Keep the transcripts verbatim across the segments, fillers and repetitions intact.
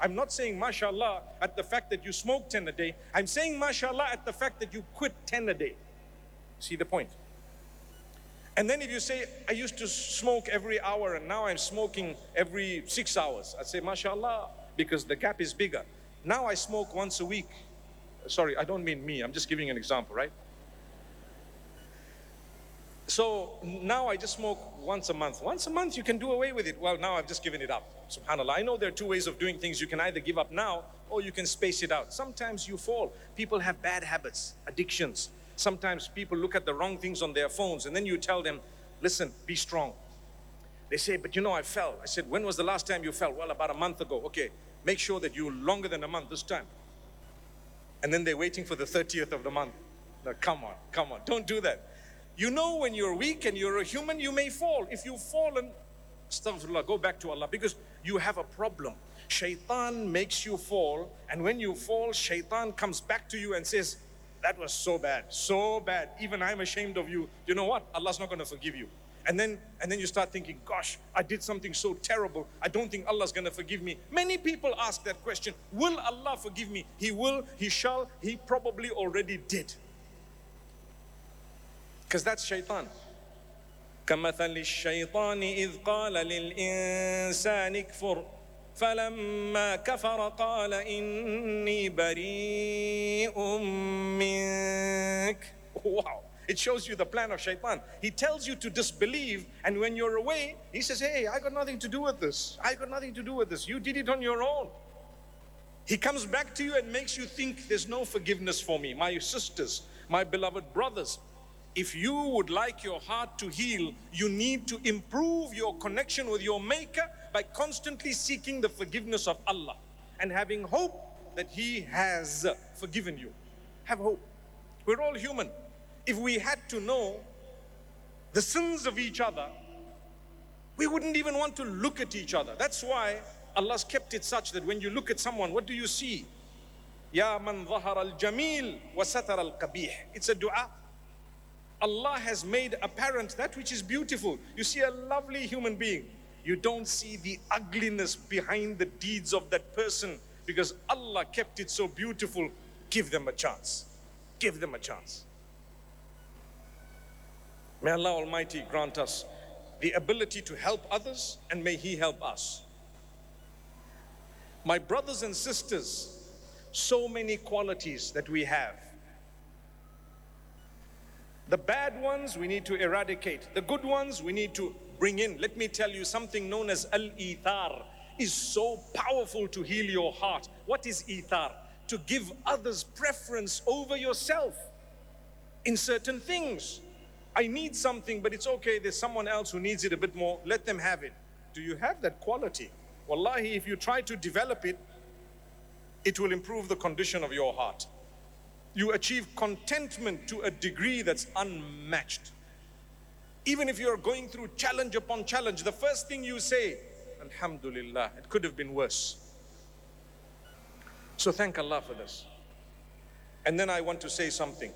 I'm not saying mashallah at the fact that you smoke ten a day. I'm saying mashallah at the fact that you quit ten a day. See the point? And then if you say, I used to smoke every hour and now I'm smoking every six hours. I'd say, mashallah, because the gap is bigger. Now I smoke once a week. Sorry, I don't mean me. I'm just giving an example, right? So now I just smoke once a month. Once a month you can do away with it. Well, now I've just given it up. SubhanAllah. I know there are two ways of doing things. You can either give up now or you can space it out. Sometimes you fall. People have bad habits, addictions. Sometimes people look at the wrong things on their phones and then you tell them, listen, be strong. They say, but you know, I fell. I said, when was the last time you fell? Well, about a month ago. Okay, make sure that you're longer than a month this time. And then they're waiting for the thirtieth of the month. No, come on, come on, don't do that. You know when you're weak and you're a human, you may fall. If you've fallen, astaghfirullah, go back to Allah because you have a problem. Shaitan makes you fall, and when you fall, Shaitan comes back to you and says, that was so bad, so bad. Even I'm ashamed of you. You know what? Allah's not going to forgive you. And then, and then you start thinking, gosh, I did something so terrible. I don't think Allah's going to forgive me. Many people ask that question. Will Allah forgive me? He will, He shall, He probably already did. Because that's shaitan. كَمَثَلِ الشَّيْطَانِ إِذْ قَالَ لِلْإِنسَانِ اكْفُرْ فَلَمَّا كَفَرَ قَالَ إِنِّي بَرِيءٌ مِّنكَ. Wow. It shows you the plan of shaitan. He tells you to disbelieve, and when you're away, he says, hey, I got nothing to do with this. I got nothing to do with this. You did it on your own. He comes back to you and makes you think there's no forgiveness for me. My sisters, my beloved brothers, if you would like your heart to heal, you need to improve your connection with your Maker by constantly seeking the forgiveness of Allah and having hope that He has forgiven you. Have hope. We're all human. If we had to know the sins of each other, we wouldn't even want to look at each other. That's why Allah's kept it such that when you look at someone, what do you see? Ya man zahara al-jamil wa satara al-qabih. It's a dua. Allah has made apparent that which is beautiful. You see a lovely human being. You don't see the ugliness behind the deeds of that person because Allah kept it so beautiful. Give them a chance. Give them a chance. May Allah Almighty grant us the ability to help others, and may He help us. My brothers and sisters, so many qualities that we have. The bad ones we need to eradicate. The good ones we need to bring in. Let me tell you, something known as al-ithar is so powerful to heal your heart. What is ithar? To give others preference over yourself in certain things. I need something, but it's okay, there's someone else who needs it a bit more. Let them have it. Do you have that quality? Wallahi, if you try to develop it, it will improve the condition of your heart. You achieve contentment to a degree that's unmatched. Even if you're going through challenge upon challenge, the first thing you say, Alhamdulillah, it could have been worse. So thank Allah for this. And then I want to say something.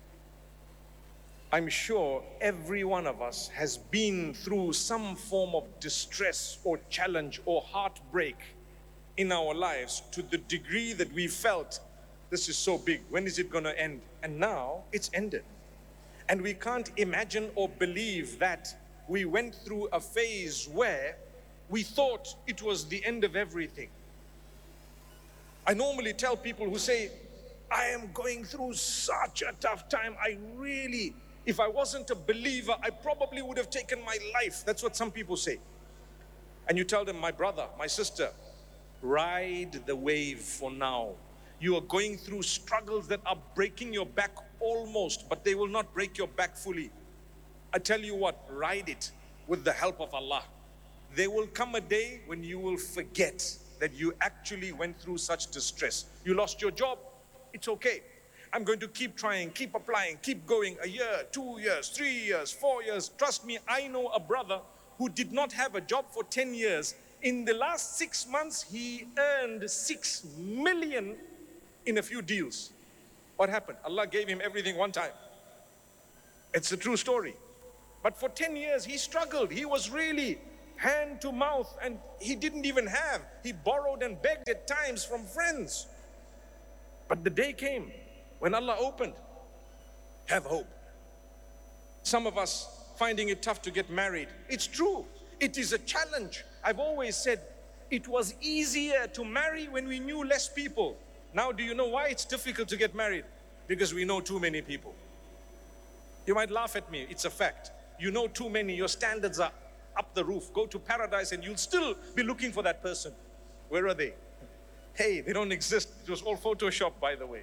I'm sure every one of us has been through some form of distress or challenge or heartbreak in our lives to the degree that we felt, this is so big, when is it going to end? And now it's ended. And we can't imagine or believe that we went through a phase where we thought it was the end of everything. I normally tell people who say, I am going through such a tough time, I really, if I wasn't a believer, I probably would have taken my life. That's what some people say. And you tell them, my brother, my sister, ride the wave for now. You are going through struggles that are breaking your back almost, but they will not break your back fully. I tell you what, ride it with the help of Allah. There will come a day when you will forget that you actually went through such distress. You lost your job, it's okay. I'm going to keep trying, keep applying, keep going. A year, two years, three years, four years. Trust me, I know a brother who did not have a job for ten years. In the last six months, he earned six million in a few deals. What happened? Allah gave him everything one time. It's a true story. But for ten years, he struggled. He was really hand to mouth, and he didn't even have. He borrowed and begged at times from friends. But the day came when Allah opened. Have hope. Some of us finding it tough to get married. It's true. It is a challenge. I've always said it was easier to marry when we knew less people. Now, do you know why it's difficult to get married? Because we know too many people. You might laugh at me. It's a fact. You know too many. Your standards are up the roof. Go to paradise and you'll still be looking for that person. Where are they? Hey, they don't exist. It was all Photoshop, by the way.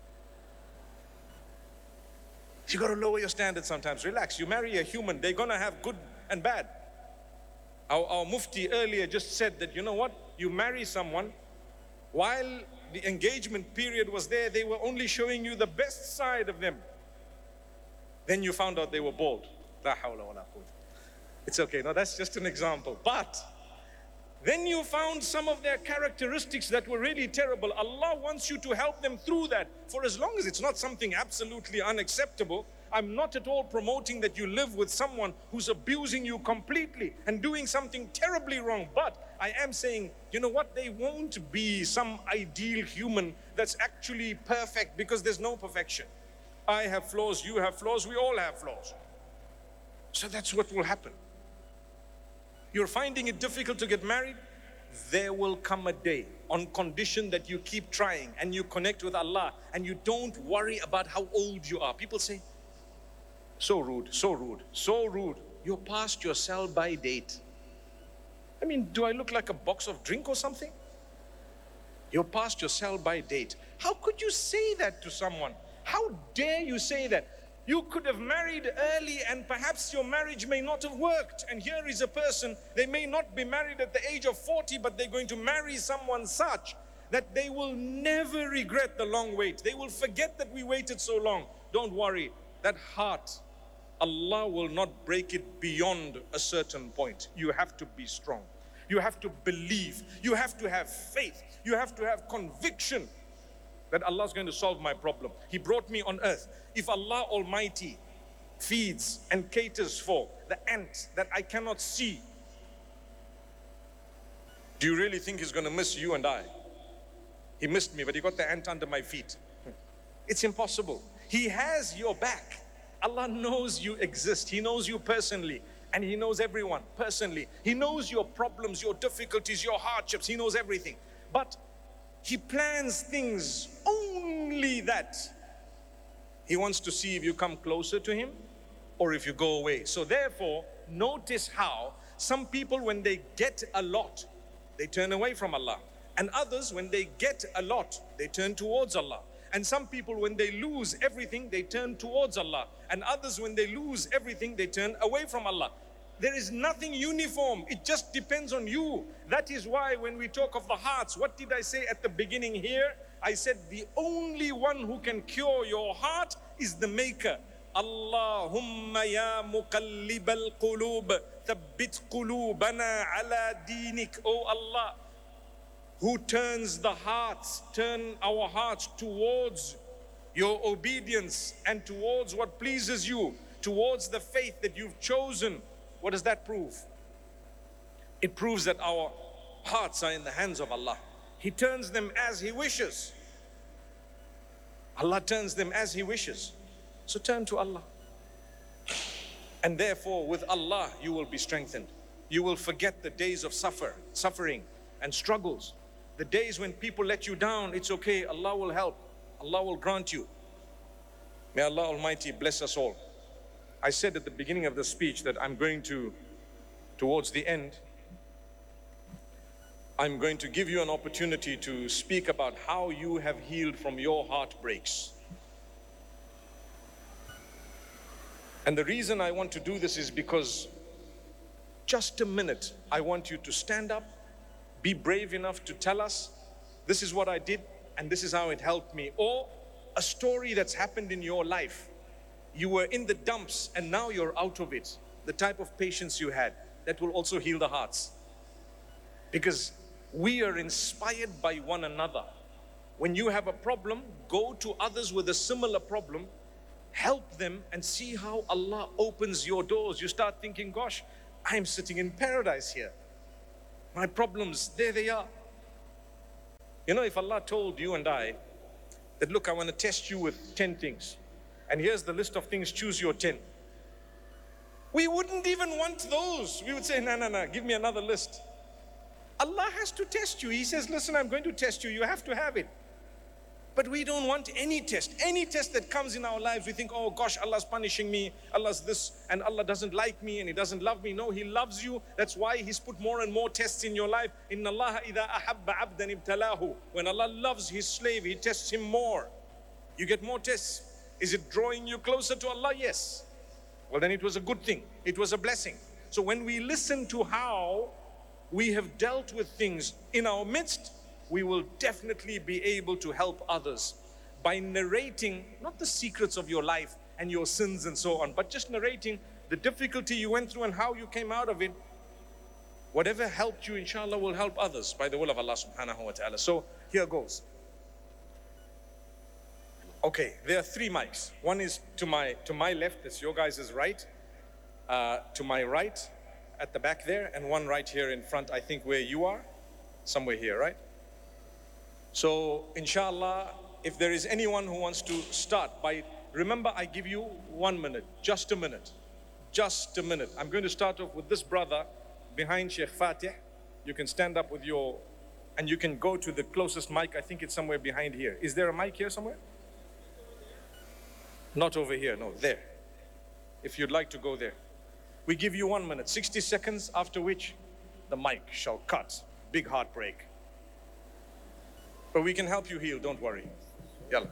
You got to lower your standards sometimes. Relax. You marry a human. They're going to have good and bad. Our, our Mufti earlier just said that, you know what? You marry someone, while the engagement period was there, they were only showing you the best side of them. Then you found out they were bald. La hawla wa la quwwata. It's okay. No, that's just an example. But then you found some of their characteristics that were really terrible. Allah wants you to help them through that. For as long as it's not something absolutely unacceptable, I'm not at all promoting that you live with someone who's abusing you completely and doing something terribly wrong. But I am saying, you know what? They won't be some ideal human that's actually perfect, because there's no perfection. I have flaws, you have flaws, we all have flaws. So that's what will happen. You're finding it difficult to get married? There will come a day, on condition that you keep trying and you connect with Allah and you don't worry about how old you are. People say, so rude, so rude, so rude. You're past your sell-by date. I mean, do I look like a box of drink or something? You're past your sell-by date. How could you say that to someone? How dare you say that? You could have married early and perhaps your marriage may not have worked. And here is a person, they may not be married at the age of forty, but they're going to marry someone such that they will never regret the long wait. They will forget that we waited so long. Don't worry, that heart, Allah will not break it beyond a certain point. You have to be strong. You have to believe. You have to have faith. You have to have conviction that Allah is going to solve my problem. He brought me on earth. If Allah Almighty feeds and caters for the ant that I cannot see, do you really think He's going to miss you and I? He missed me, but He got the ant under my feet. It's impossible. He has your back. Allah knows you exist. He knows you personally, and He knows everyone personally. He knows your problems, your difficulties, your hardships. He knows everything. But He plans things only that He wants to see if you come closer to Him or if you go away. So therefore, notice how some people, when they get a lot, they turn away from Allah. And others, when they get a lot, they turn towards Allah. And some people, when they lose everything, they turn towards Allah. And others, when they lose everything, they turn away from Allah. There is nothing uniform. It just depends on you. That is why when we talk of the hearts, what did I say at the beginning here? I said the only one who can cure your heart is the Maker. Allahumma ya muqallibal qulub, thabbit qulubana ala dinik. Oh Allah, who turns the hearts, turn our hearts towards your obedience and towards what pleases you, towards the faith that you've chosen. What does that prove? It proves that our hearts are in the hands of Allah. He turns them as He wishes. Allah turns them as He wishes. So turn to Allah. And therefore with Allah you will be strengthened. You will forget the days of suffer, suffering and struggles. The days when people let you down, it's okay. Allah will help. Allah will grant you. May Allah Almighty bless us all. I said at the beginning of the speech that I'm going to, towards the end, I'm going to give you an opportunity to speak about how you have healed from your heartbreaks. And the reason I want to do this is because just a minute, I want you to stand up, be brave enough to tell us, this is what I did and this is how it helped me. Or a story that's happened in your life. You were in the dumps and now you're out of it. The type of patience you had, that will also heal the hearts. Because we are inspired by one another. When you have a problem, go to others with a similar problem, help them and see how Allah opens your doors. You start thinking, gosh, I'm sitting in paradise here. My problems, there they are. You know, if Allah told you and I that, look, I want to test you with ten things, and here's the list of things, choose your ten. We wouldn't even want those. We would say, no, no, no, give me another list. Allah has to test you. He says, listen, I'm going to test you. You have to have it. But we don't want any test. Any test that comes in our lives, we think, oh gosh, Allah's punishing me. Allah's this, and Allah doesn't like me, and He doesn't love me. No, He loves you. That's why He's put more and more tests in your life. Inna Allah idha ahabba abdan ibtalahu. When Allah loves His slave, He tests him more. You get more tests. Is it drawing you closer to Allah? Yes. Well, then it was a good thing. It was a blessing. So when we listen to how we have dealt with things in our midst, we will definitely be able to help others by narrating not the secrets of your life and your sins and so on, but just narrating the difficulty you went through and how you came out of it. Whatever helped you, inshallah, will help others by the will of Allah subhanahu wa ta'ala. So here goes. Okay, there are three mics. One is to my to my left, that's your guys' right. Uh, to my right, at the back there, and one right here in front, I think where you are. Somewhere here, right? So, inshallah, if there is anyone who wants to start by, remember I give you one minute, just a minute, just a minute. I'm going to start off with this brother behind Sheikh Fatih. You can stand up with your, and you can go to the closest mic. I think it's somewhere behind here. Is there a mic here somewhere? Not over here, no, there. If you'd like to go there. We give you one minute, sixty seconds, after which the mic shall cut. Big heartbreak. But we can help you heal, don't worry. Yalla.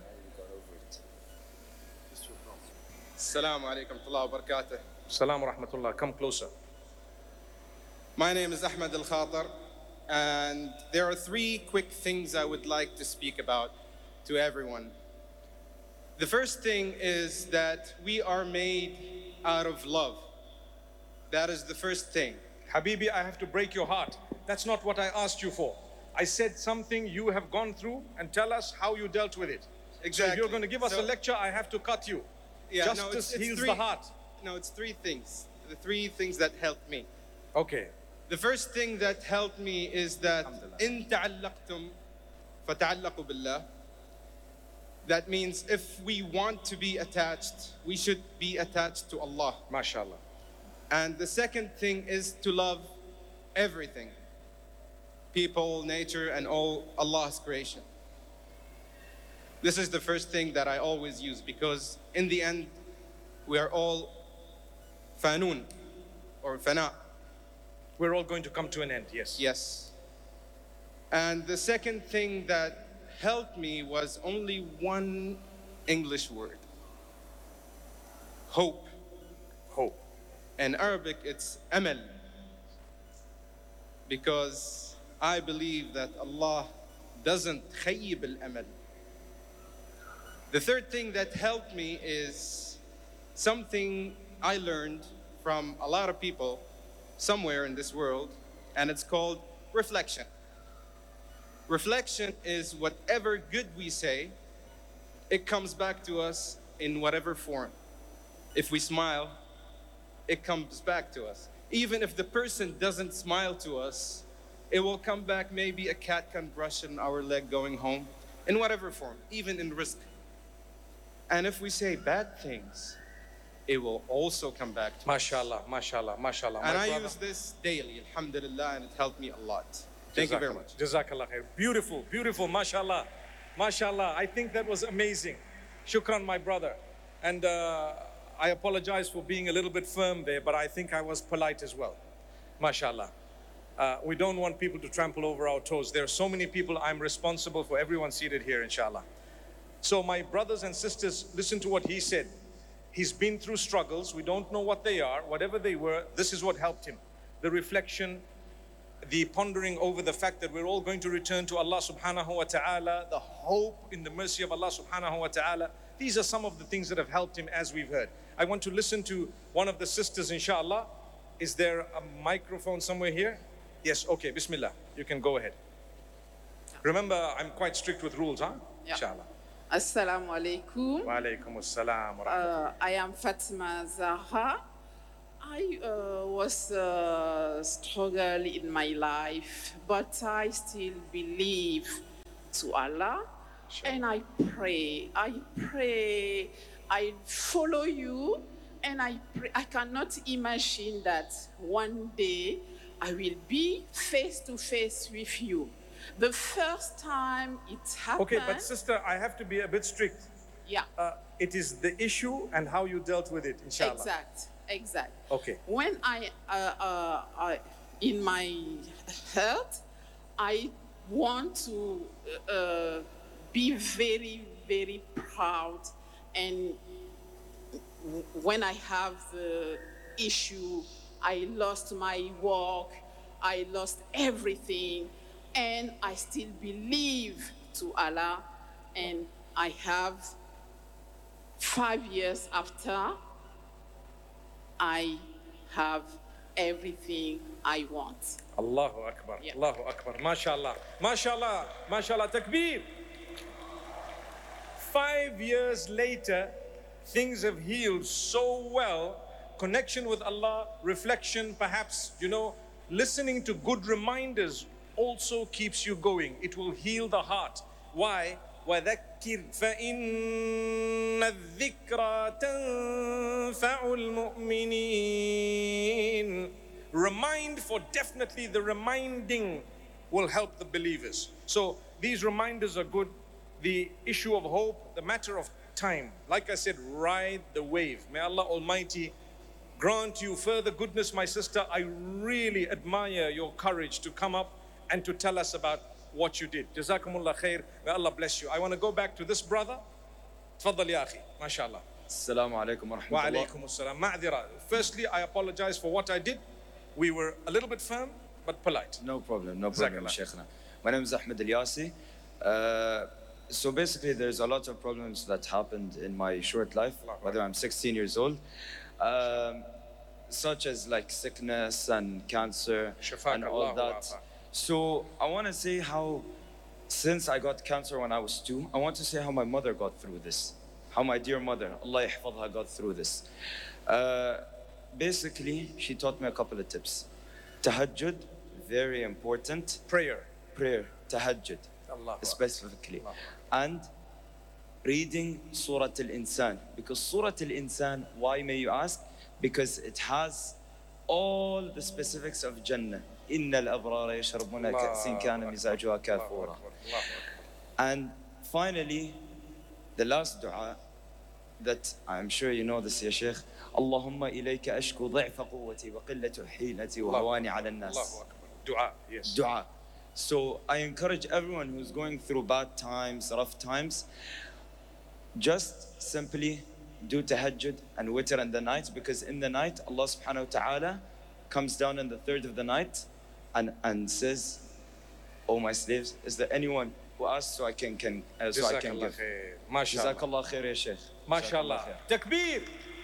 Assalamu alaikum wa barakatuh. Assalamu rahmatullah. Come closer. My name is Ahmed Al Khatar, and there are three quick things I would like to speak about to everyone. The first thing is that we are made out of love. That is the first thing. Habibi, I have to break your heart. That's not what I asked you for. I said something you have gone through and tell us how you dealt with it. Exactly. So if you're going to give us So- a lecture, I have to cut you. Yeah, Justice no, it's, it's heals three, the heart. No, it's three things. The three things that helped me. Okay. The first thing that helped me is that in ta'allaqtum fata'allaqu billah. That means if we want to be attached, we should be attached to Allah. MashaAllah. And the second thing is to love everything. People, nature, and all Allah's creation. This is the first thing that I always use, because in the end, we are all fanun, or fana. We're all going to come to an end, yes. Yes. And the second thing that helped me was only one English word. Hope. Hope. In Arabic, it's amal. Because I believe that Allah doesn't khayyib al-amal. The third thing that helped me is something I learned from a lot of people somewhere in this world, and it's called reflection. Reflection is whatever good we say, it comes back to us in whatever form. If we smile, it comes back to us. Even if the person doesn't smile to us, it will come back. Maybe a cat can brush on our leg going home, in whatever form, even in rizq. And if we say bad things, it will also come back to us. MashaAllah, MashaAllah, MashaAllah. And My I brother- use this daily, alhamdulillah, and it helped me a lot. Thank you very much. Jazakallah khair. Beautiful, beautiful, mashallah. Mashallah. I think that was amazing. Shukran, my brother. And uh, I apologize for being a little bit firm there, but I think I was polite as well. Mashallah. Uh, we don't want people to trample over our toes. There are so many people. I'm responsible for everyone seated here, inshallah. So my brothers and sisters, listen to what he said. He's been through struggles. We don't know what they are. Whatever they were, this is what helped him. The reflection, the pondering over the fact that we're all going to return to Allah subhanahu wa ta'ala, the hope in the mercy of Allah subhanahu wa ta'ala. These are some of the things that have helped him, as we've heard. I want to listen to one of the sisters, inshallah. Is there a microphone somewhere here? Yes, okay, bismillah. You can go ahead. Remember, I'm quite strict with rules, huh? Yeah. Inshallah. Assalamu alaikum. Wa alaikum assalam wa rahmatullah. Uh, I am Fatima Zahra. I uh, was uh, struggle in my life, but I still believe to Allah, and I pray. I pray. I follow you, and I pray. I cannot imagine that one day I will be face to face with you. The first time it happened. Okay, but sister, I have to be a bit strict. Yeah. Uh, it is the issue and how you dealt with it, inshallah. Exact. Exact. Okay. When I, uh, uh, I in my heart, I want to uh, be very, very proud. And when I have the issue, I lost my work, I lost everything, and I still believe to Allah. And I have five years after, I have everything I want. Allahu Akbar, Yeah. Allahu Akbar, mashallah, mashallah, mashallah, takbir. Five years later, things have healed so well. Connection with Allah, reflection, perhaps, you know, listening to good reminders also keeps you going. It will heal the heart. Why? وَذَكِّرْ فَإِنَّ الذِّكْرَى تَنْفَعُ الْمُؤْمِنِينَ. Remind, for definitely the reminding will help the believers. So these reminders are good. The issue of hope, the matter of time. Like I said, ride the wave. May Allah Almighty grant you further goodness, my sister. I really admire your courage to come up and to tell us about what you did. Jazakumullah khair. May Allah bless you. I want to go back to this brother. Tfaddal ya akhi. MashaAllah. Assalamu alaikum wa Wa rahmatullah. alaykum assalam. Ma'adhira. Firstly, I apologize for what I did. We were a little bit firm, but polite. No problem, no problem, Jazakallah. Shaykhna. My name is Ahmed Ilyasi. Uh, so basically, there's a lot of problems that happened in my short life, whether I'm sixteen years old, um, such as like sickness and cancer Shafaka and all Allahu that. afa. So I want to say how, since I got cancer when I was two, I want to say how my mother got through this, how my dear mother, Allah yahfadha, got through this. Uh, basically, she taught me a couple of tips. Tahajjud, very important. Prayer. Prayer, tahajjud, Allahu Akbar. specifically. Allahu And reading Surah Al-Insan. Because Surah Al-Insan, why may you ask? Because it has all the specifics of Jannah. إِنَّ الْأَبْرَارَ يَشْرَبُونَ كَأْسٍ كَانَ مِزَاجُهَا كَافُورًا. And finally, the last dua that I'm sure you know this, Ya Shaykh. اللهم إليك أشكو ضعف قوتي وقلة حيلتي وهواني على الناس. Allahu Akbar. Dua, yes. Dua. So I encourage everyone who's going through bad times, rough times, just simply do tahajjud and witr in the night, because in the night Allah subhanahu wa ta'ala comes down in the third of the night and, and says, "Oh my slaves, is there anyone who asks so I can, can uh, so I can Jazakallah give?" khair. MashaAllah. Jazakallah khair, ya Shaykh. MashaAllah. Takbir.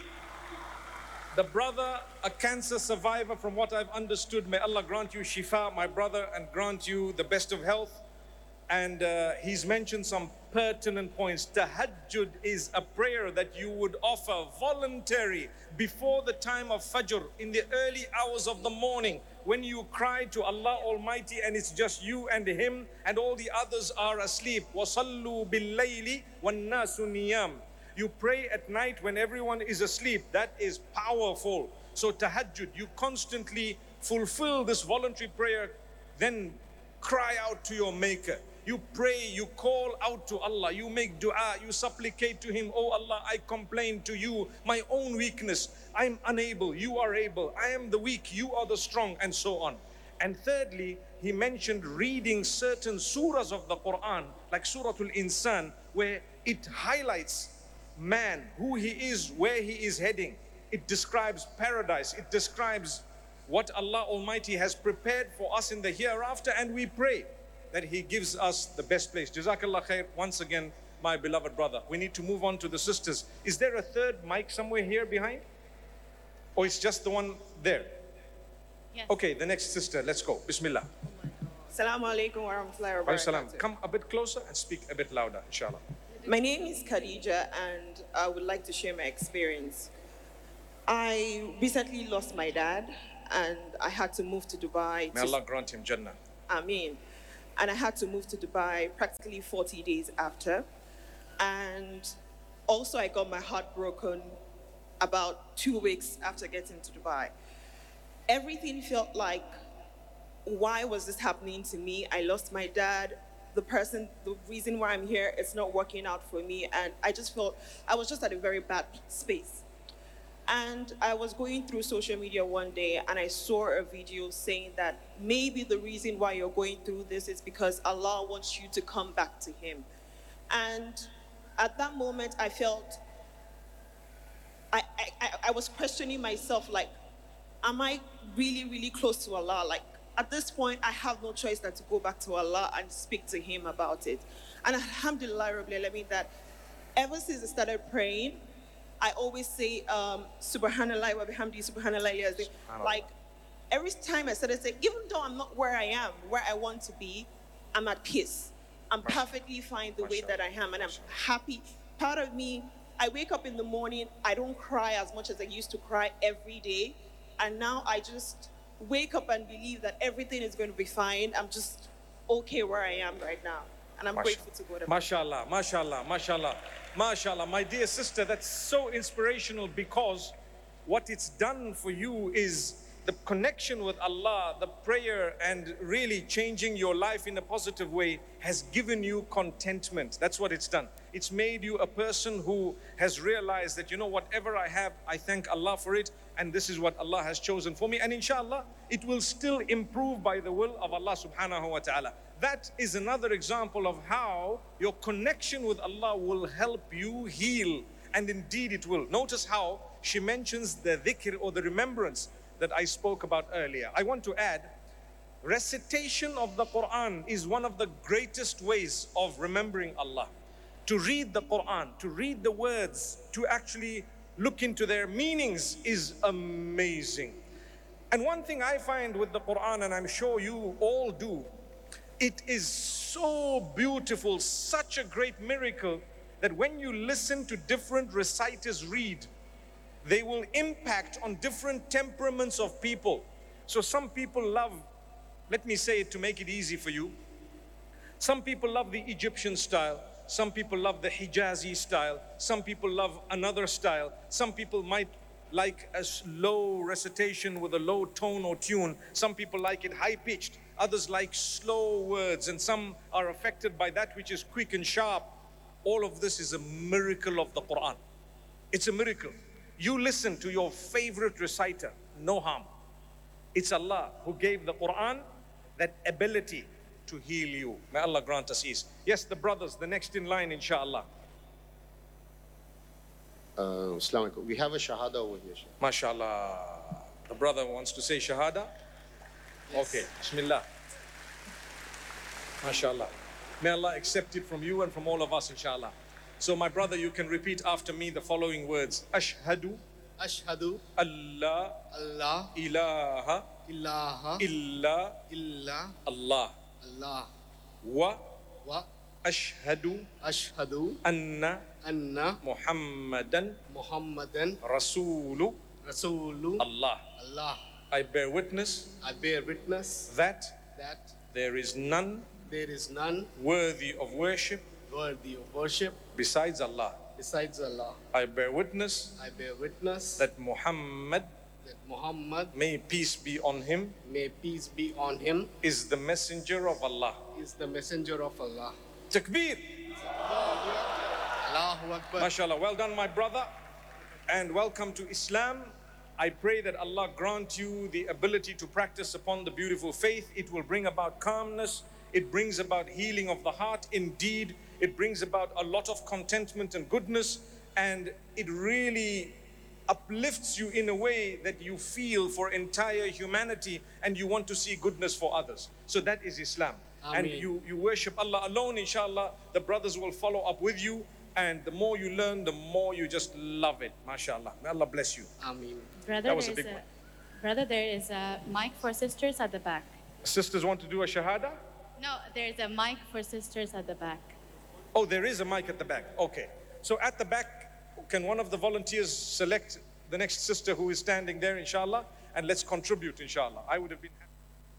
The brother, a cancer survivor, from what I've understood, may Allah grant you shifa, my brother, and grant you the best of health. And uh, he's mentioned some pertinent points. Tahajjud is a prayer that you would offer voluntary before the time of Fajr, in the early hours of the morning, when you cry to Allah Almighty and it's just you and Him and all the others are asleep. وَصَلُّوا بِاللَّيْلِ وَالنَّاسُ نِيَامٌ. You pray at night when everyone is asleep. That is powerful. So tahajjud, you constantly fulfill this voluntary prayer, then cry out to your Maker. You pray, you call out to Allah, you make dua, you supplicate to Him. Oh Allah, I complain to you my own weakness. I'm unable, you are able. I am the weak, you are the strong, and so on. And thirdly, he mentioned reading certain surahs of the Quran, like Surah Al-Insan, where it highlights man, who he is, where he is heading. It describes paradise. It describes what Allah Almighty has prepared for us in the hereafter, and we pray that He gives us the best place. Jazakallah khair. Once again, my beloved brother. We need to move on to the sisters. Is there a third mic somewhere here behind? Or it's just the one there? Yes. Okay, the next sister. Let's go. Bismillah. Assalamu alaikum wa rahmatullahi wa Alayhi salam. barakatuh. Come a bit closer and speak a bit louder, inshallah. My name is Khadija and I would like to share my experience. I recently lost my dad, and I had to move to Dubai. May to, Allah grant him Jannah. I mean, and I had to move to Dubai practically forty days after. And also, I got my heart broken about two weeks after getting to Dubai. Everything felt like, why was this happening to me? I lost my dad. The person, the reason why I'm here, it's not working out for me. And I just felt, I was just at a very bad space. And I was going through social media one day and I saw a video saying that maybe the reason why you're going through this is because Allah wants you to come back to Him. And at that moment, I felt, I, I, I was questioning myself, like, am I really, really close to Allah? Like, at this point, I have no choice than to go back to Allah and speak to Him about it. And alhamdulillah, Rabbil Alameen, that ever since I started praying, I always say, um, Subhanallah wa bihamdi, Subhanallah yazim. Like, every time I started saying, even though I'm not where I am, where I want to be, I'm at peace. I'm perfectly fine the way that I am, and I'm happy. Part of me, I wake up in the morning, I don't cry as much as I used to cry every day. And now I just wake up and believe that everything is going to be fine. I'm just okay where I am right now. And I'm Masha- grateful to God. Mashallah, mashallah, mashallah, mashallah. My dear sister, that's so inspirational, because what it's done for you is the connection with Allah, the prayer, and really changing your life in a positive way has given you contentment. That's what it's done. It's made you a person who has realized that, you know, whatever I have, I thank Allah for it, and this is what Allah has chosen for me. And inshallah, it will still improve by the will of Allah subhanahu wa ta'ala. That is another example of how your connection with Allah will help you heal. And indeed it will. Notice how she mentions the dhikr, or the remembrance, that I spoke about earlier. I want to add, recitation of the Quran is one of the greatest ways of remembering Allah. To read the Quran, to read the words, to actually look into their meanings is amazing. And one thing I find with the Quran, and I'm sure you all do, it is so beautiful, such a great miracle, that when you listen to different reciters read, they will impact on different temperaments of people. So some people love, let me say it to make it easy for you, some people love the Egyptian style, some people love the Hijazi style, some people love another style, some people might like a slow recitation with a low tone or tune, some people like it high-pitched, others like slow words, and some are affected by that which is quick and sharp. All of this is a miracle of the Quran. It's a miracle. You listen to your favorite reciter, no harm. It's Allah who gave the Quran that ability to heal you. May Allah grant us ease. Yes, the brothers, the next in line, inshallah. Uh, Assalamu alaikum. We have a shahada over here. Shaykh. MashaAllah. The brother wants to say shahada? Yes. Okay, Bismillah. MashaAllah. May Allah accept it from you and from all of us, inshallah. So my brother, you can repeat after me the following words. Ashhadu Ashhadu Allah Allah ilaha ilaha illa illa Allah Allah wa wa ashhadu ashhadu anna anna Muhammadan Muhammadan Rasulu Rasulu Allah. Allah. I bear witness I bear witness that that there is none there is none worthy of worship worthy of worship besides Allah. besides Allah. I bear witness I bear witness that Muhammad, that Muhammad, may peace be on him, may peace be on him, is the messenger of Allah. is the messenger of Allah. Takbir! Allahu Akbar. MashaAllah. Well done, my brother, and welcome to Islam. I pray that Allah grant you the ability to practice upon the beautiful faith. It will bring about calmness. It brings about healing of the heart. Indeed, it brings about a lot of contentment and goodness, and it really uplifts you in a way that you feel for entire humanity, and you want to see goodness for others. So that is Islam. And Ameen. you, you worship Allah alone, inshallah. The brothers will follow up with you, and the more you learn, the more you just love it. MashaAllah. May Allah bless you. Ameen. Brother, That was a there's big one. Brother, there is a mic for sisters at the back. Sisters want to do a shahada? No, there's a mic for sisters at the back. Oh, there is a mic at the back. Okay. So at the back, can one of the volunteers select the next sister who is standing there, inshallah, and let's contribute, inshallah. I would have been happy.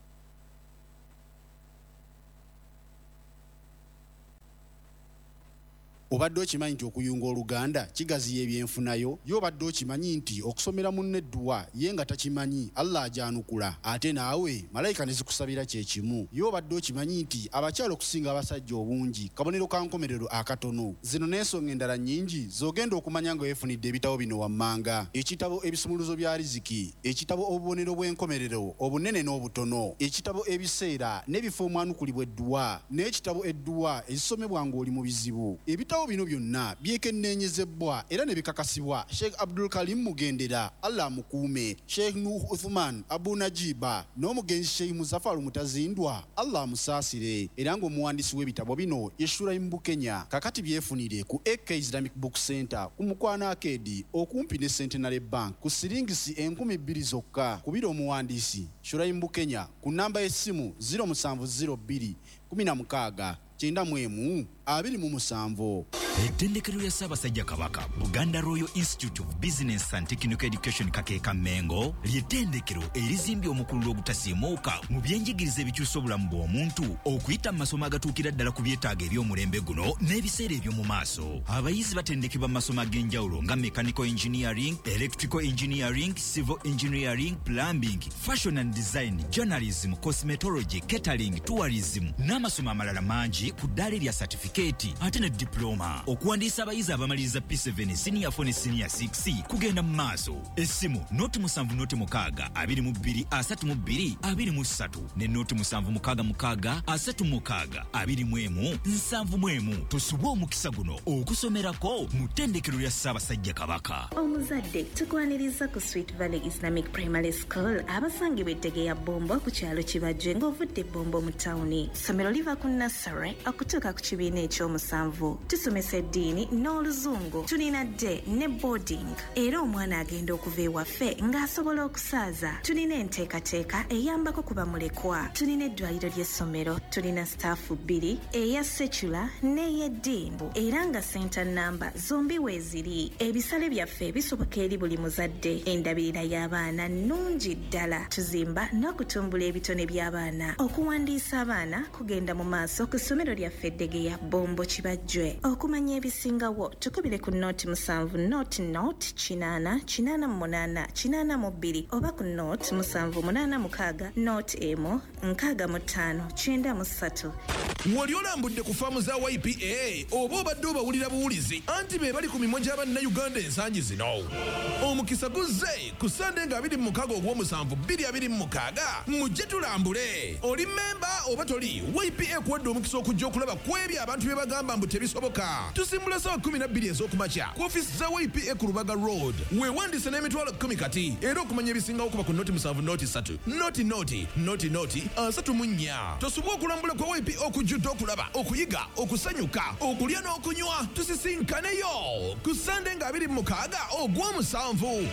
Obadde okimanyi nti okuyunga oluganda kigaziya ebyenfunayo yo obadde okimanyi nti okusomera munne edduwa ye nga takimanyi Allah ajanukula ate naawe malayika ne zikusabira kye kimu yo obadde okimanyi nti abakyala okusinga abasajja obungi kabonero ka nkomerero akatono zino n'ensonga endala nnyingi z'ogenda okumanya nga weefunidde ebitabo bino wammanga ekitabo ebisumuluzo bya riziki ekitabo obubonero bw'enkomerero obunene n'obutono ekitabo ebiseera n'ebifo omwanukulibwa edduwa n'ekitabo edduwa ezisomebwa ng'oli mu bizibu ebitabo bino byonna byekenneenyezebwa era ne bikakasibwa Sheikh Abdul Karim Mugendera Allah mukuume Sheikh Nuh Uthman Abu Najiba n'omugenzi Sheikh Muzaffar Mutazindwa Allah musaasire era ng'omuwandiisi w'ebitabo bino Yeshura mu Kenya kakati byefunire ku A K Islamic Book Center ku Mukwana Arcade okumpi ne Centenary Bank ku siringisi enkumi bbiri zokka kubira omuwandiisi Shura mu Kenya ku namba y'essimu zero seven zero two kumi na mukaaga kyenda mu emu abiri mu musanvu. Ettendekero lya Ssaabasajja Kabaka Buganda Royal Institute of Business and Technical Education Kakeeka Mengo ly'ettendekero erizimbye omukulu ogutasiimuuka mu byenjigiriza ebikyusa obulamu bw'omuntu okuyita mu masomo agatuukira ddala ku byetaago eby'omulembe guno n'ebiseera eby'omu maaso. Abayizi batendekebwa mu masomo ag'enjawulo nga mechanical engineering, electrical engineering, civil engineering, plumbing, fashion and design, journalism, cosmetology, catering, tourism n'amasomo amalala mangi ku ddaala lya certificate ate ne diploma. Okuwandiisa abayizi abamaliriza P seven senior four ne senior six kugenda mu maaso. Essimu noti musanvu noti mukaaga abiri mu bbiri asatu mu bbiri abiri mu ssatu ne noti musanvu mukaaga mukaaga asatu mukaaga abiri mu emu nsanvu mu emu. Tosubwa omukisa guno okusomerako mu ttendekero lya Ssaabasajja Kabaka. Omuzadde tukwaniriza ku Sweet Valley Islamic Primary School abasangibwa Ettegeya Bombo ku kyalo Kibajje ng'ovudde Bombo mu tawuni. Ssomero liva ku nursery okutuuka ku kibiina ekyomusanvu. Tusomesa eddiini n'oluzungu. Tulina day ne boarding era omwana agenda okuva ewaffe ng'asobola okusaaza. Tulina enteekateeka eyambako ku bamulekwa. Tulina eddwaliro ly'essomero. Tulina staafu bbiri eya secular n'ey'eddiini era nga center namba zombi weeziri. Ebisale byaffe bisoboka eri buli muzadde. Endabirira y'abaana nnungi ddala. Tuzimba n'okutumbula ebitone by'abaana. Okuwandiisa abaana kugenda mu maaso ku ssomero lyaffe Ettegeya Bombo Kibajje. Okumanya ebisingawo tukubire ku nooti musanvu nooti nooti kinaana kinaana mu munaana kinaana mu bbiri oba ku nooti musanvu munaana mukaaga nooti emu nkaaga mu ttaano kyenda mu ssatu. Wali olambudde ku faamu za Y P A oba obadde obawulira buwulizi anti be bali ku mimwa gy'Abannayuganda ensangi zino. Omukisa guzze ku Sande nga abiri mu mukaaga ogw'omusanvu bbiri abiri mu mukaaga mujje tulambule. Oli memba oba toli Y P A kuwadde omukisa okujja okulaba ku ebyo abantu bye bagamba mbu tebisoboka. Tusimbula ssaawa kumi na bbiri ez'okumakya ku ofiisi za Y P A ku Lubaga Road. Weewandiise n'emitwalo kkumi kati era okumanya ebisingawo kuba ku nooti musanvu nooti ssatu nooti nooti nooti nooti asatu mu nnya. Tosubwa okulambula kwa Y P A okujjudde okulaba okuyiga okusanyuka okulya n'okunywa. Tusisinkaneyo ku Sande nga abiri mu mukaaga ogw'omusanvu.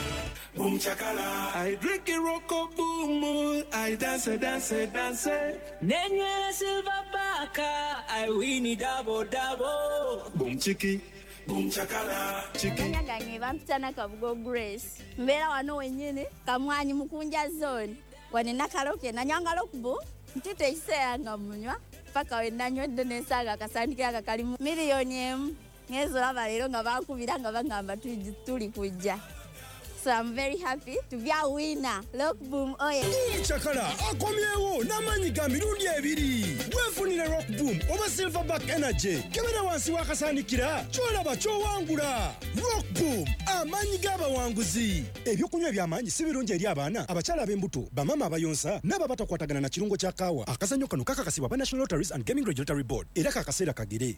Boom chakala, I drink a rocko boom, I dance, dance, dance. Nenye silver baka, I win it double double. Boom chiki, boom chakala, chiki. Nyangange bampitana Kabugo Grace. Mbera wano wenyene, kamwanyi mukunja zone. Wane nakaloke na nyangalo kubu, ntite isea nga munywa. Paka we nanyo dene saga kasandiki aka kalimu. Milioni emu, ngezo lava lero nga bakubira nga bangamba tuli kujja. So I'm very happy to be a winner. Look boom oye. Chakala akomyewo namanyi ga mirundi ebiri. Wefunire Rock Boom oba Silverback Energy. Kebera wansi wakasandikira. Kyolaba kyowangula. Rock Boom amanyi g'abawanguzi. Ebyokunywa eby'amaanyi si birungi eri abaana, abakyala ab'embuto, bamama abayonsa n'ababatakwatagana na kirungo kya kaawa. Akazannyo kano kakakasibwa ba National Lotteries and Gaming Regulatory Board. Era kakaseera kagere.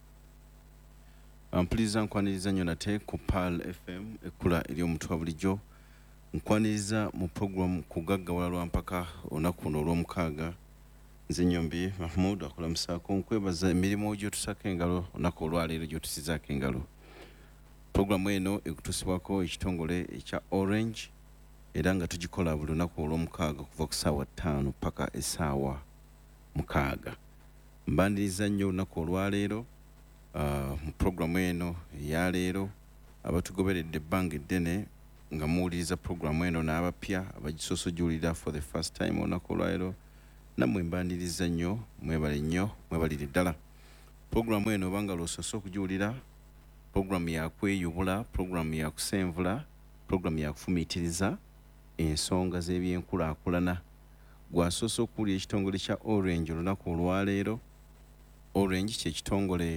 Ampuliriza nkwaniriza nnyo nate ku Pearl F M ekkula ery'omutwe bulijjo. Nkwaniriza mu program kugaggawala lwa mpaka olunaku luno olw'omukaaga. Nze Nnyombi Mahmoud akulamusaako nkwebaza emirimu gy'otusako engalo olunaku olwaleero gy'otusizaako engalo. Programu eno ekutusibwako ekitongole ekya Orange era nga tugikola buli lunaku olw'omukaaga kuva ku ssaawa ttaano paka essaawa mukaaga. Mbandiriza nnyo olunaku olwaleero uh, mu programu eno eya leero abatugoberedde ebbanga eddene nga muwuliriza programu eno n'abapya abagisosojulira for the first time olunaku olwaleero nammwe mbaniriza nnyo mwebale nnyo mwebalire ddala. Programu eno obanga lwosose okugiwulira programu yakweyubula, programu yakusenvula, programu yakufumiitiriza ensonga z'ebyenkulaakulana. Gwasoose okuwulira ekitongole kya Orange olunaku olwaleero. Orange kye kitongole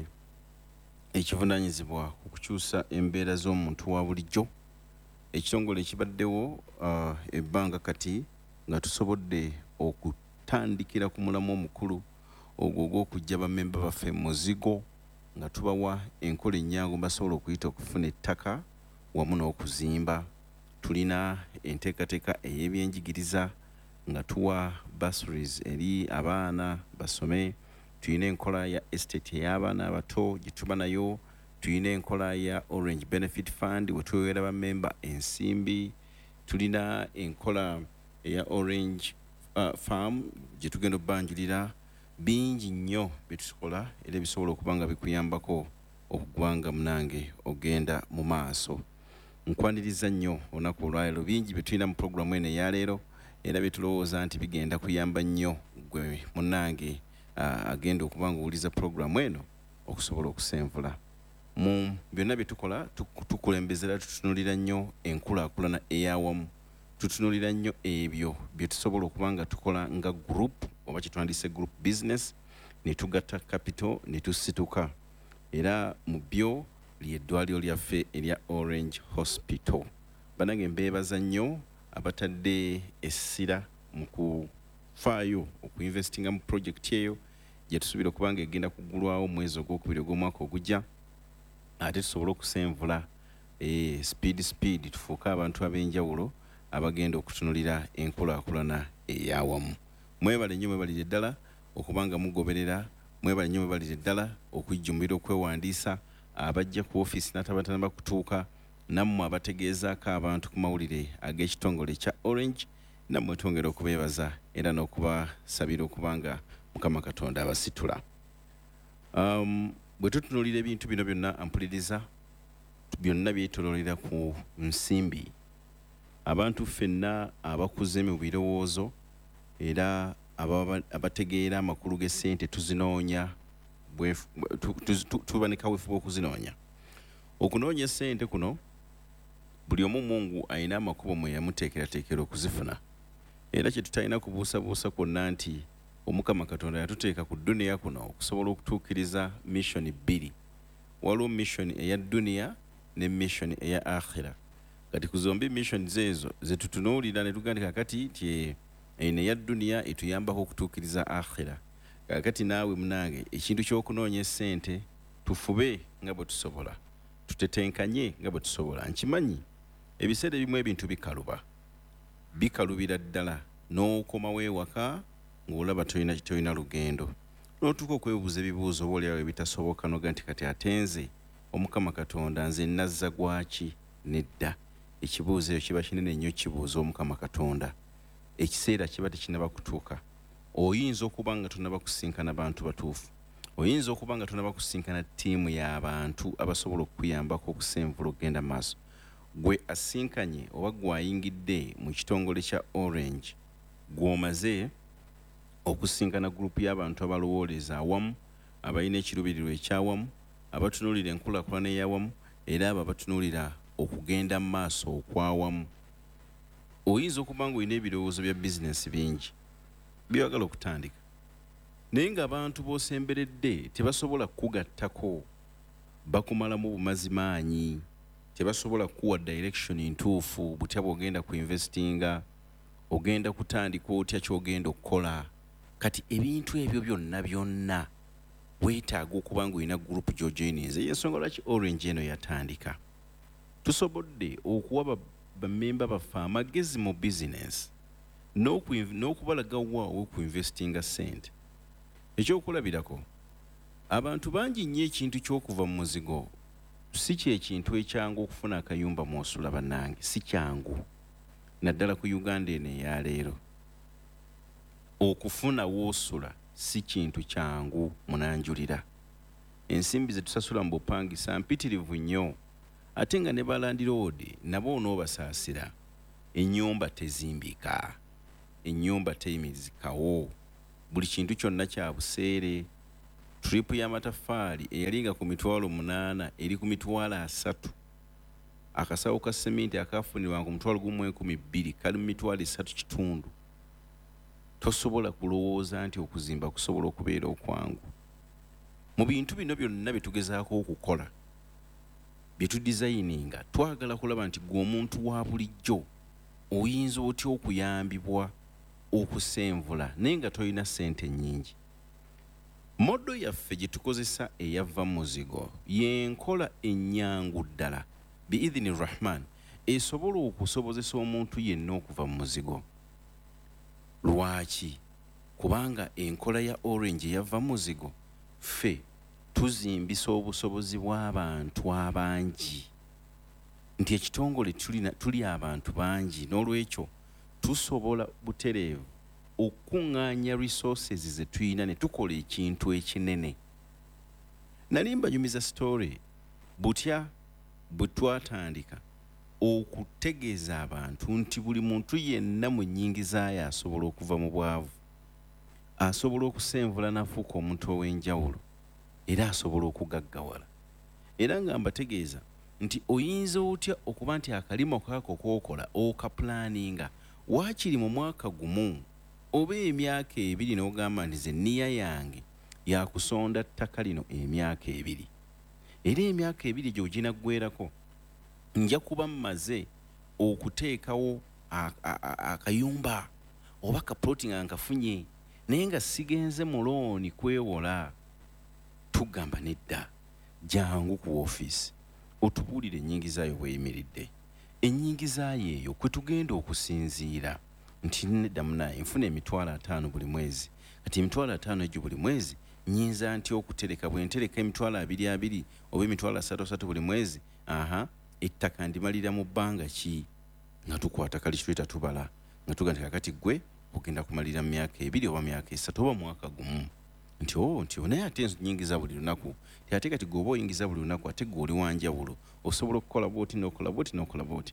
ekivunaanyizibwa okukyusa embeera z'omuntu wa bulijjo. Ekitongole kibaddewo uh, ebbanga kati nga tusobodde okutandikira ku mulamu omukulu ogwo ogw'okujja bammemba baffe muzigo nga tubawa enkola ennyangu basobola okuyita okufuna ettaka wamu n'okuzimba. Tulina enteekateeka ey'ebyenjigiriza nga tuwa bursaries eri abaana basome. Tulina enkola ya estate ey'abaana abato gye tuba nayo. Tulina enkola ya Orange Benefit Fund we tuweera bammemba ensimbi. Tulina enkola eya Orange uh, Farm gye tugenda obbanjulira. Bingi nnyo bye tukola era bisobola okuba nga bikuyambako okugwanga munange ogenda mu maaso. Nkwaniriza nnyo olunaku olwaleero bingi bye tulina mu programu eno eyaleero era bye tulowooza nti bigenda kuyamba nnyo gwe munange uh, agenda okuba nga owuliza programu eno okusobola okusenvula. Mu byonna bye tukola tukulembezera tutunulira nnyo enkulaakulana ey'awamu. Tutunulira nnyo ebyo bye tusobola okuba nga tukola nga group oba kye twandise group business ne tugatta capital ne tusituka. Era mu byo ly'eddwaliro lyaffe erya Orange Hospital. Banange mbeebaza nnyo abatadde essira mu kufaayo okuinvestinga mu project eyo gye tusuubira okuba nga egenda kuggulwawo mwezi ogwokubiri ogw'omwaka ogujja. Ate tusobole okusenvula e, speed speed tufuuka abantu ab'enjawulo abagenda okutunulira enkulaakulana ey'awamu. Mwebale nnyo mwebalire ddala okuba nga mugoberera. Mwebale nnyo mwebalire ddala okujjumbira okwewandiisa abajja ku ofiisi n'atabatanaba kutuuka. Nammwe abategeezaako abantu ku mawulire ag'ekitongole kya Orange nammwe twongera okubeebaza era n'okubasabira okuba nga Mukama Katonda abasitula. Um, bwe tutunulira ebintu bino byonna ampuliriza byonna byetoloolera ku nsimbi. Abantu ffenna abakuze mu birowoozo era abategeera amakulu g'essente tuzinoonya tuba ne kaweefube okuzinoonya. Okunoonya essente kuno buli omu Mungu alina amakubo mwe yamuteekerateekera okuzifuna. Era kye tutalina kubuusabuusa kwonna nti Omukama Katonda yatuteeka ku duniya kuno okusobola okutuukiriza mission bbiri. Waliwo mission eya duniya ne mission eya akhira. Kati ku zombi missions ezo ze tutunuulira ne tugandika kati nti eno eya duniya etuyambako okutuukiriza akhira. Kakati naawe munange ekintu ky'okunoonya essente tufube nga bwe tusobola. Tutetenkanye nga bwe tusobola. Nkimanyi ebiseera ebimu ebintu bikaluba. Bikalubira ddala n'okomawo ewaka ng'olaba toyina toyina lugendo. N'otuuka okwebuuza ebibuuzo oboolyawo ebitasoboka noga nti kati atenze Omukama Katonda nze nazza gwaki nedda. Ekibuuzo ekyo kiba kinene nnyo kibuuza Omukama Katonda. Ekiseera kiba tekinaba kutuuka. Oyinza okuba nga tonaba kusinkana bantu batuufu. Oyinza okuba nga tonaba kusinkana ttiimu y'abantu abasobola okukuyambako okusenvula okugenda maaso. Gwe asinkanye oba gwayingidde mu kitongole kya Orange gw'omaze okusinkana gurupu y'abantu abalowooleza awamu, abalina ekiruubirirwa ekyawamu, abatunuulira enkulaakulana ey'awamu era abo abatunuulira okugenda mu maaso okwawamu. Oyinza okuba nga olina ebirowoozo bya bizinensi bingi byagala okutandika naye ng'abantu b'osemberedde tebasobola kugattako, bakumalamu bumazi maanyi, tebasobola kuwa direction ntuufu butya bw'ogenda ku investinga, ogenda kutandika otya ky'ogenda okukola. Kati ebintu ebyo byonna byonna weetaaga okuba nga olina gurupu gy'ojoyininze. Y'ensonga lwaki Orange eno yatandika. Tusobodde okuwa bammemba baffe amagezi mu bizinensi n'okubalaga waawe ku investinga ssente. Ekyokulabirako abantu bangi nnyo ekintu ky'okuva mu muzigo si kyekintu ekyangu okufuna akayumba mw'osula bannange, si kyangu. Naddala ku Uganda eno eyaleero okufuna w'osula si kintu kyangu munanjulira. Ensimbi ze tusasula mu bupangisa mpitirivu nnyo ate nga ne balandiroodi nabo onoobasaasira. Ennyumba tezimbika, ennyumba teyimirizikawo, buli kintu kyonna kya buseere. Tripu y'amataffaali eyalinga ku mitwalo munaana eri ku mitwalo asatu. Akasawo ka seminti akafunirwa ku mutwalo gumu enkumi bbiri kali mu mitwalo esatu kitundu. Tosobola kulowooza nti okuzimba kusobola okubeera okwangu. Mu bintu bino byonna bye tugezaako okukola, bye tudizayininga, twagala kulaba nti gwe omuntu wa bulijjo oyinza otya okuyambibwa okusenvula naye nga tolina ssente nnyingi. Modo yaffe gye tukozesa eyava muzigo y'enkola ennyangu ddala biidhini rahman esobola okusobozesa omuntu yenna okuva mu muzigo. Lwaki? Kubanga enkola ya Orange eyava muzigo ffe tuzimbisa obusobozi bw'abantu abangi, nti ekitongole tulina tuli abantu bangi, n'olwekyo tusobola butereevu okuŋŋaanya resources ze tuyina ne tukola ekintu ekinene. Nali mbanyumiza story butya bwe twatandika okutegeeza abantu nti buli muntu yenna mu nnyingiza ye asobola okuva mu bwavu, asobola okusenvula n'afuuka omuntu ow'enjawulo, era asobola okugaggawala. Era nga mbategeeza nti oyinza otya okuba nti akalimo kaako kookola okapulaninga waakiri mu mwaka gumu oba emyaka ebiri n'ogamba nti ze nniya yange yakusonda ttaka lino emyaka ebiri, era emyaka ebiri gye ginaggweerako nja kuba mmaze okuteekawo akayumba oba kaploti nga nkafunye, naye nga sigenze mu looni kwewola. Tugamba nedda, jangu ku woofiisi otubuulire ennyingizaayo bweyimiridde. Ennyingizaayo eyo kwe tugenda okusinziira nti nedda munaye nfuna emitwalo ataano buli mwezi. Kati emitwalo ataano egyo buli mwezi nyinza nti okutereka bwe ntereka emitwalo abiri abiri oba emitwalo asatu asatu buli mwezi, aha ettaka ndimalira mu bbanga ki? Nga tukwata kali kitweta tubala nga tuga kakati gwe ogenda kumalira mu myaka ebiri oba myaka esatu oba mwaka gumu. Nti o nti naye ate ennyingiza buli lunaku, ate kati gwe oba oyingiza buli lunaku ate gwe oli wanjawulo osobola okukola bwoti n'okola bwoti n'okola bwoti.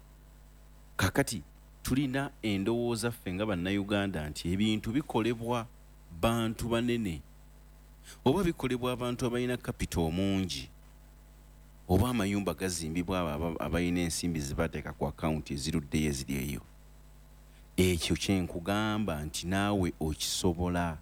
Kakati tulina endowooza ffe nga bannayuganda nti ebintu bikolebwa bantu banene oba bikolebwa abantu abalina kapito omungi oba amayumba gazimbibwa abo abalina ensimbi zibateeka ku akawunti eziruddeyo eziri eyo. Ekyo kyenkugamba nti naawe okisobola,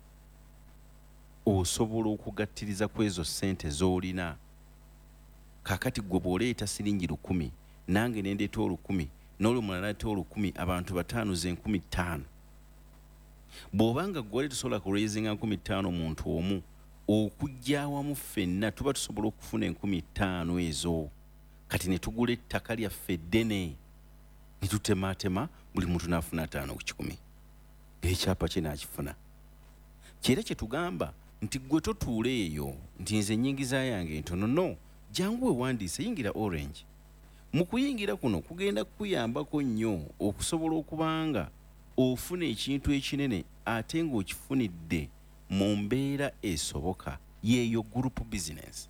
osobola okugattiriza ku ezo ssente z'olina. Kakati gwe bw'oleeta siringi lukumi nange nendeeta olukumi n'olwo mulala ate olukumi, abantu bataano ze nkumi ttaano. Bw'obanga gwali tusobola ku raisinga nkumi ttaano muntu omu, okujja awamu ffenna tuba tusobola okufuna enkumi ttaano ezo. Kati ne tugula ettaka lyaffe ddene ne tutematema buli muntu n'afuna ataano ku kikumi. Ekyapa kye n'akifuna. Kyera kye tugamba nti gwe totuula eyo nti nze ennyingiza yange ntono, no, jangu wewandiise, yingira Orange. Mu kuyingira kuno kugenda kukuyambako nnyo okusobola okubanga ofuna ekintu ekinene ate ng'okifunidde mu mbeera esoboka, yeeyo group business.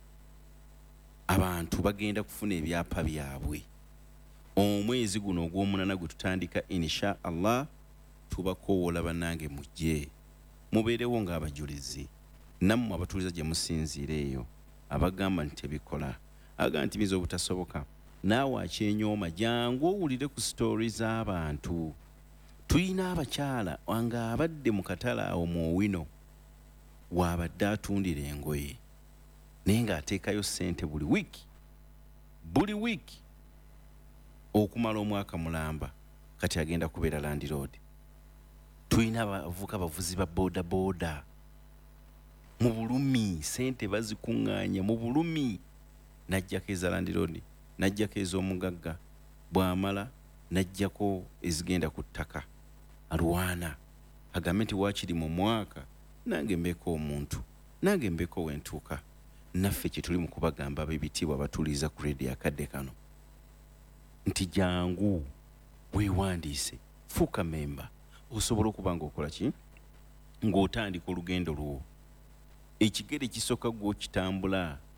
Abantu bagenda kufuna ebyapa byabwe. Omwezi guno ogw'omunana gwe tutandika insha Allah, tubakoowoola bannange mujje mubeerewo ng'abajulizi, nammwe abatuuliza gye musinziira eyo abagamba nti tebikola, aga nti biza obutasoboka. Naawe akyenyooma jangu owulire ku sitori z'abantu. Tuyina abakyala nga abadde mu katale awo mu Owino waabadde atundira engoye naye ng'ateekayo ssente buli wiiki buli wiiki okumala omwaka mulamba, kati agenda kubeera landiroodi. Tuyina abavuka abavuzi ba booda booda mu bulumi, ssente bazikuŋŋaanya mu bulumi, najjako eza landiroodi, najjako ez'omugagga, bw'amala najjako ezigenda ku ttaka. Alwana agambe nti waakiri mu mwaka nange mbeeko omuntu, nange mbeeko wentuuka. Naffe kye tuli mu kubagamba ab'ebitiibwa abatuuliza ku reediyo akadde kano nti jangu weewandiise, fuuka memba, osobola okuba ng'okola ki? Ng'otandika olugendo lwo. Ekigere kisooka gw'okitambula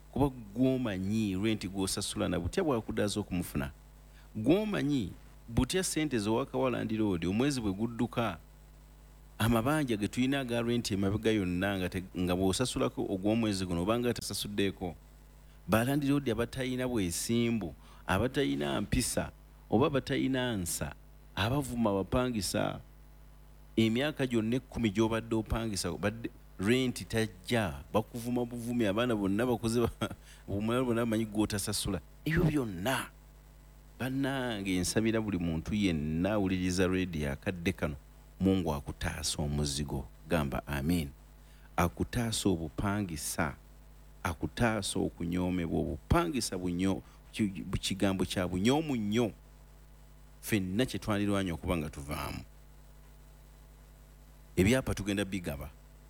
kuba gwomanyi rent gwosasula na butya bwakudaza okumufuna gwomanyi butya sente zowakawalandira odi omwezi bwe gudduka amabanja ge tulina aga rent emabega yonna nga, nga bwosasulako ogw'omwezi guno obanga tasasuddeeko balandira odi abatayina bwesimbu abatayina mpisa oba abatayina nsa abavuma abapangisa emyaka gyonna ekkumi gy'obadde opangisa badde rent tajja bakuvuma buvumi abaana bonna bakoze omulala bonna bamanyi gw'otasasula ebyo byonna bannange nsabira buli muntu yenna awuliriza radio akadde kano Mungu akutaasa omuzigo gamba amin akutaasa obupangisa akutaasa okunyoomebwa obupangisa bunyo kigambo kya bunyoomu nnyo ffenna kye twalirwanya okuba nga tuvaamu ebyapa tugenda bigaba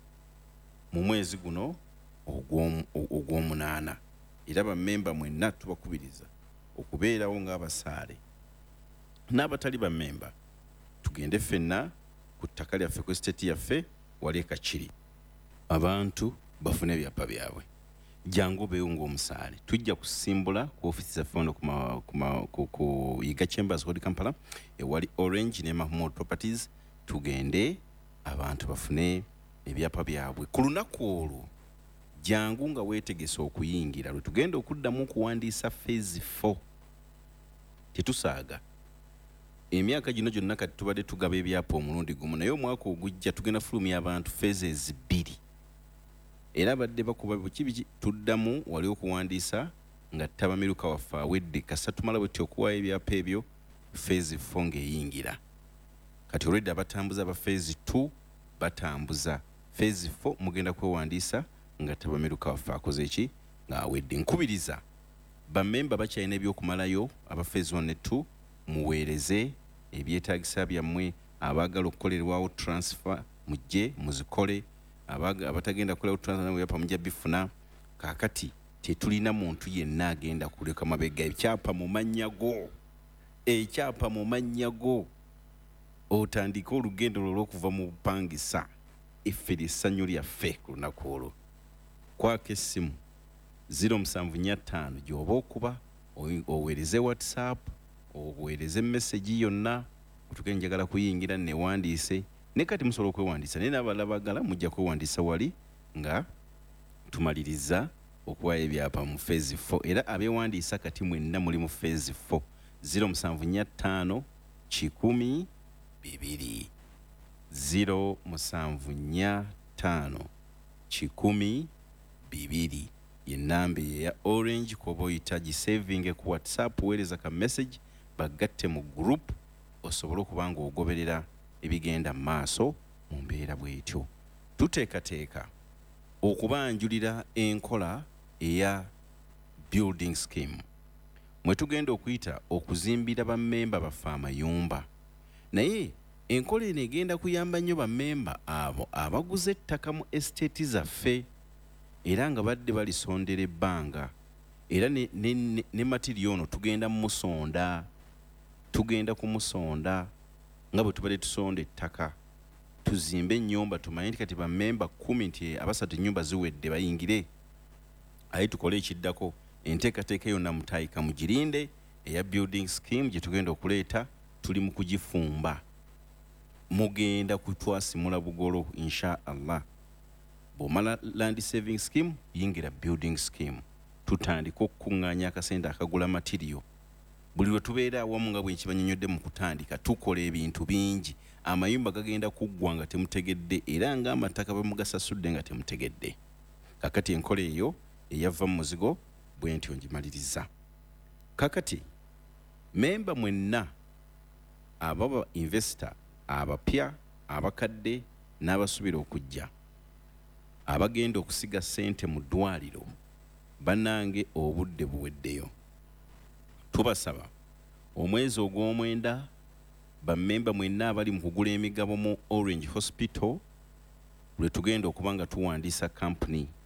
mu mwezi guno ogw'omunaana era bammemba mwenna tubakubiriza okubeerawo ng'abasaale n'abatali bammemba tugende ffenna ku ttaka lyaffe ku esiteeti yaffe wali ekakiri abantu bafune ebyapa byabwe jangu beewo ng'omusaale tujja kusimbula ku ofiisi zaffe wano ku Yiga Chambers Road Kampala ewali Orange ne Mahmood Properties tugende abantu bafune ebyapa byabwe ku lunaku olwo jangu nga weetegese okuyingira lwe tugenda okuddamu okuwandiisa phase four tetusaaga emyaka gino gyonna kati tubadde tugaba ebyapa omulundi gumu naye omwaka ogujja tugenda fulumya abantu phases bbiri era badde bakuba biki tuddamu wali okuwandiisa nga tabamiruka waffe awedde kasa tumala bwetti okuwaayo ebyapa ebyo phase four ng'eyingira kati olwedde abatambuza ba phase two batambuza phase four mugenda kwewandiisa nga tabamiruka waffe akoze eki ng'awedde nkubiriza bammemba bakyalina ebyokumalayo aba phase one ne two muweereze ebyetaagisa byammwe abaagala okukolerwawo transfer mujje muzikole abatagenda kukolerawo transfer nabo byapa mujja bifuna kaakati tetulina muntu yenna agenda kuleka mabega ekyapa mu mannya go ekyapa mu mannya go otandika olugendo lw'okuva mu bupangisa effe lyessanyu lyaffe ku lunaku olwo kwako essimu zero musanvu nnya ttaano gy'oba okuba oweereze whatsapp oweereze message yonna otuke njagala kuyingira newandiise ne kati musobola okwewandiisa naye n'abalala bagala mujja kwewandiisa wali nga tumaliriza okuwaayo ebyapa mu phase four era abeewandiisa kati mwenna muli mu phase four zero musanvu nnya ttaano kikumi bibiri zero musanvu nnya ttaano kikumi bibiri yenamba ya Orange koba oyita gisaving ku WhatsApp weereza ka message bagatte mu group osobola okuba nga ogoberera ebigenda maaso mu mbeera bwetyo tuteekateeka okubanjulira enkola eya building scheme mwe tugenda okuyita okuzimbira bammemba baffe amayumba naye enkola eno egenda kuyamba nnyo bammemba abo abaguze ettaka mu estate zaffe era nga badde balisondera ebbanga era ne, ne, ne, ne material ono tugenda musonda tugenda kumusonda nga bwe tubadde tusonda ettaka tuzimbe ennyumba tumanye nti kati bammemba kumi nti abasatu ennyumba ziwedde bayingire aye tukole ekiddako enteekateeka yonna mutayika mugirinde eya building scheme gye tugenda okuleeta tuli mu kugifumba mugenda kutwasimula bugolo insha Allah bw'omala land saving scheme yingira building scheme tutandika okukuŋŋaanya akasente akagula material buli lwe tubeera awamu nga bwe nkibanyonyodde mu kutandika tukola ebintu bingi amayumba gagenda kuggwa nga temutegedde era ng'amataka bwe mugasasudde nga temutegedde kakati enkola eyo eyava mu muzigo bwe ntyo ngimaliriza kakati memba mwenna ababa investor abapya abakadde n'abasubira okujja abagenda okusiga ssente mu ddwaliro bannange obudde buweddeyo tubasaba omwezi ogw'omwenda bammemba mwenna abali mu kugula emigabo mu Orange Hospital lwe tugenda okuba nga tuwandiisa company